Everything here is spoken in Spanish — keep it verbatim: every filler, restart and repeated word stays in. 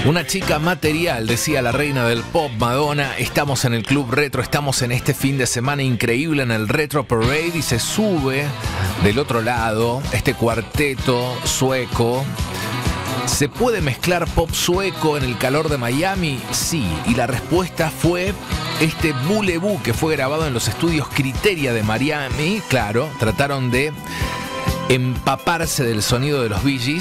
Una chica material, decía la reina del pop, Madonna. Estamos en el Club Retro, estamos en este fin de semana increíble en el Retro Parade y se sube del otro lado este cuarteto sueco. ¿Se puede mezclar pop sueco en el calor de Miami? Sí, y la respuesta fue este Boulevou, que fue grabado en los estudios Criteria de Miami. Claro, trataron de empaparse del sonido de los Bee Gees